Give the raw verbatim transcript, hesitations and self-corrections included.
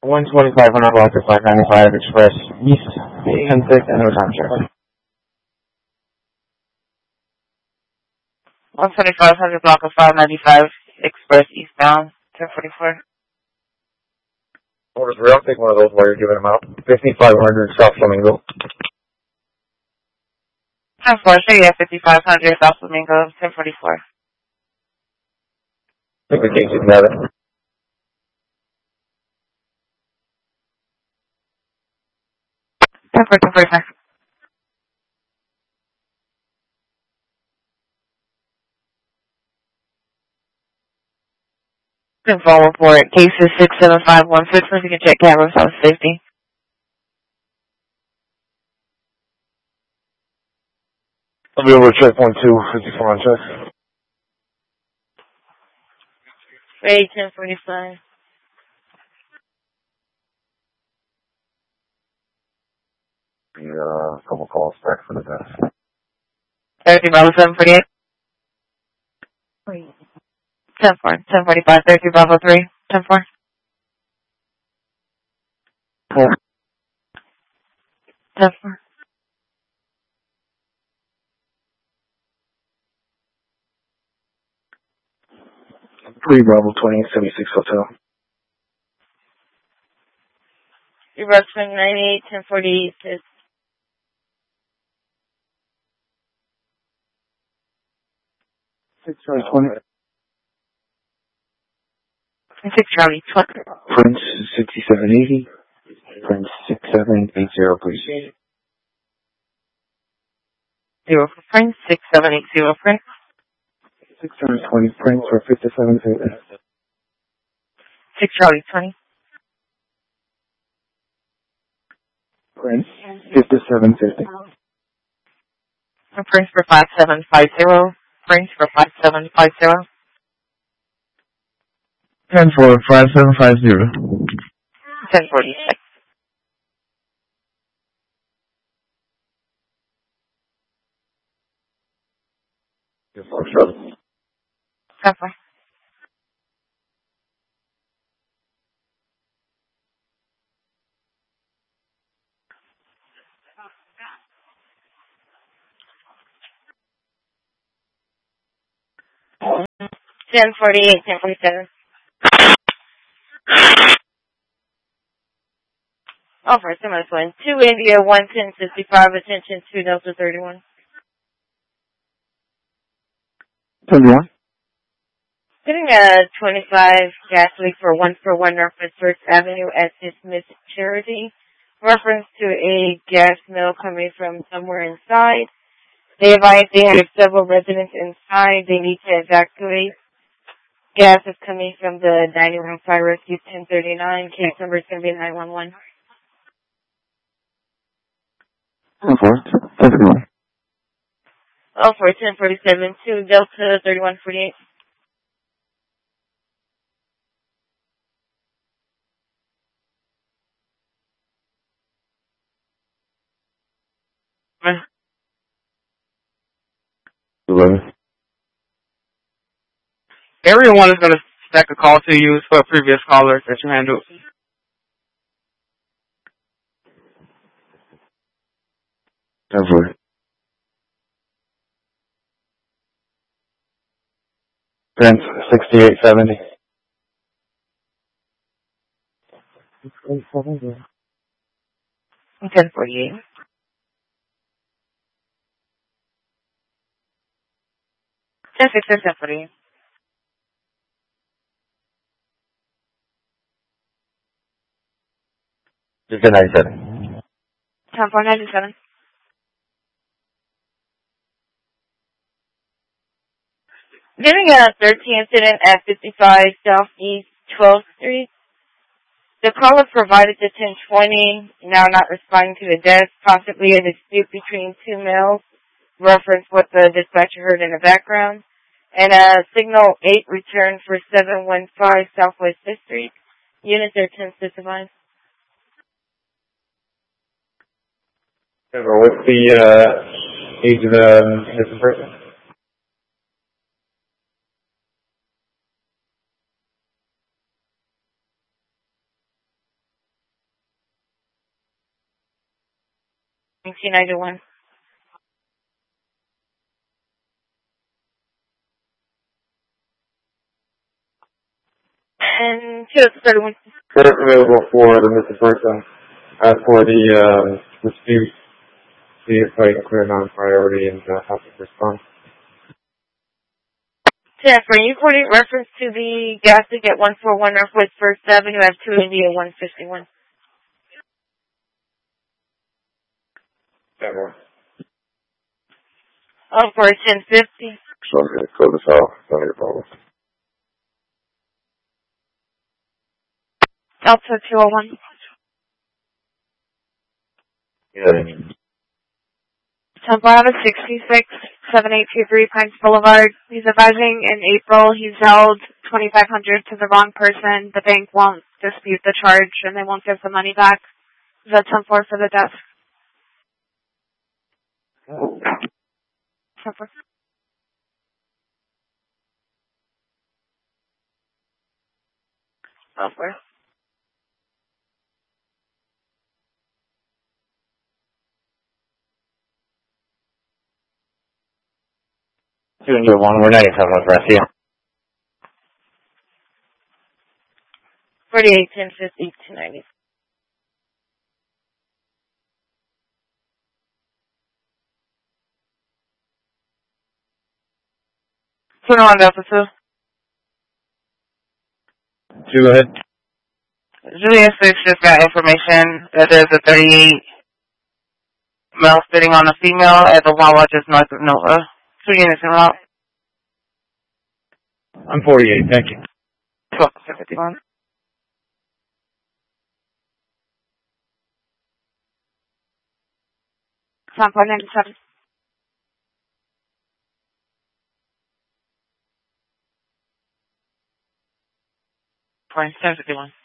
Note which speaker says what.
Speaker 1: one twenty-five hundred block to five ninety-five Express East, and six, and no time check.
Speaker 2: one twenty-five hundred block of five ninety-five Express eastbound, ten forty-four.
Speaker 1: Orders real, take one of those while you're giving them out. fifty-five hundred South Flamingo.
Speaker 2: ten forty-four, yeah, fifty-five hundred South Flamingo, ten forty-four.
Speaker 1: I think we can't get together.
Speaker 2: ten forty-four. Phone report, cases six seven five one six, if you can check cameras on safety.
Speaker 1: I'll be able to check one two fifty-four on check.
Speaker 2: Ray ten forty-five.
Speaker 1: We got a couple calls back for the desk.
Speaker 2: thirty Bravo seven forty-eight. ten four, ten forty-five, thirty Bravo three, ten four.
Speaker 1: Four.
Speaker 2: ten four.
Speaker 1: three Bravo twenty, seventy-six Hotel.
Speaker 2: Bravo twenty ninety-eight, ten forty-eight.
Speaker 1: six Charlie twenty.
Speaker 2: six Charlie twenty.
Speaker 1: Prince sixty-seven eighty. Prince six seven eight zero, please.
Speaker 2: Zero for Prince, six seven eight zero Prince.
Speaker 1: six Charlie twenty, Prince for fifty-seven fifty.
Speaker 2: six Charlie twenty.
Speaker 1: Prince fifty-seven fifty.
Speaker 2: Prince for five seven five zero. Prince for five seven five zero.
Speaker 1: ten for five seven five zero.
Speaker 2: ten forty-six. ten four. ten forty-eight, ten forty-seven. Offer, similar one. two India, one ten sixty-five, attention, two Delta thirty-one.
Speaker 1: thirty-one.
Speaker 2: Getting a twenty-five gas leak for one for one reference First Avenue at Smith Charity. Reference to a gas mill coming from somewhere inside. They advise they have several residents inside. They need to evacuate. Gas is coming from the dining room fire rescue ten thirty-nine. Case number is going to be nine one one.
Speaker 1: ten four, ten forty-one.
Speaker 2: Oh, for ten forty-seven, two Delta thirty-one forty-eight.
Speaker 1: eleven.
Speaker 3: Everyone is going to stack a call to you for previous callers that you handled.
Speaker 1: Ever. Prince sixty-eight seventy.
Speaker 2: ten forty-eight. ten six, ten forty-eight.
Speaker 1: Just a ninety-seven.
Speaker 2: ten four ninety-seven. Getting a thirteen incident at fifty-five Southeast twelfth Street. The caller provided the ten twenty, now not responding to the desk, possibly a dispute between two males, reference what the dispatcher heard in the background, and a signal eight return for seven one five Southwest fifth Street. Units are ten specified.
Speaker 1: What's the uh, age of the missing person?
Speaker 2: nineteen ninety-one. And two thirty-one.
Speaker 1: Credit available for the missing person. Uh, for the uh, dispute, see if I can clear non-priority and uh, have to respond.
Speaker 2: ten for you quoting reference to the gas leak at one forty-one Northwest First Avenue at two India one fifty-one.
Speaker 1: That one.
Speaker 2: Oh, for ten fifty.
Speaker 1: So I'm going to close this off. None of your problem.
Speaker 2: Delta two oh one.
Speaker 1: Yeah.
Speaker 2: Temple sixty-six, seven eight two three Pines Boulevard. He's advising in April he's held twenty-five hundred dollars to the wrong person. The bank won't dispute the charge and they won't give the money back. Is that ten four for the desk? ten four. ten four.
Speaker 1: Two and your one, we're ninety-seven with Rescue.
Speaker 2: forty-eight, ten fifty, two ninety. twenty-one Delta two.
Speaker 1: Two, go ahead.
Speaker 3: Julia Six just got information that there's a thirty-eight male sitting on a female at the Wawa just north of Nova. Two units in route.
Speaker 1: I'm forty-eight, thank you.
Speaker 3: twelve fifty-one.
Speaker 2: ten four ninety-seven.
Speaker 3: ten fifty-one.